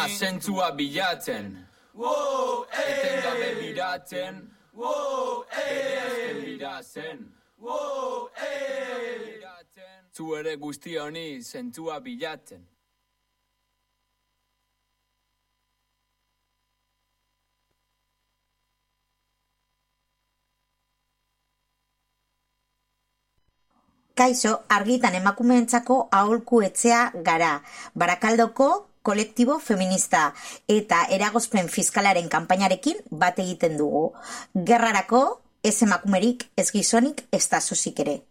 Zentzua bilatzen, etengabe biratzen, bere azken birazen. Zu ere guzti honi zentzua bilatzen. Kaixo, Argitan emakumeentzako aholku etxea gara, Barakaldoko kolektibo feminista eta eragozpen fiskalaren kanpainarekin bat egiten dugu. Gerrarako ez emakumerik, ez gizonik, ez da sosik ere.